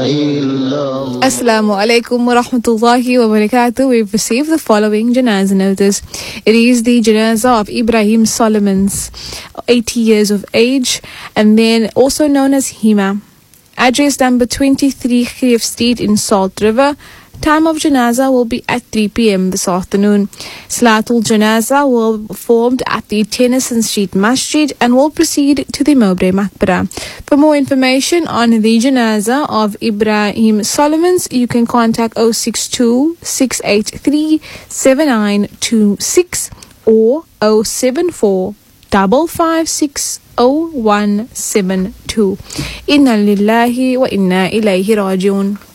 Assalamu alaikum wa rahmatullahi wa barakatuh. We've received the following janazah notice. It is the janazah of Ibrahim Solomons, 80 years of age, and then also known as Hima. Address number 23 Khirif Street in Salt River. Time of janazah will be at 3 p.m. this afternoon. Salatul Janazah will be performed at the Tennyson Street Masjid and will proceed to the Mowbray Maqbara. For more information on the janazah of Ibrahim Solomons, you can contact 062 683 7926 or 074 556 0172. Inna lillahi wa inna ilayhi rajiun.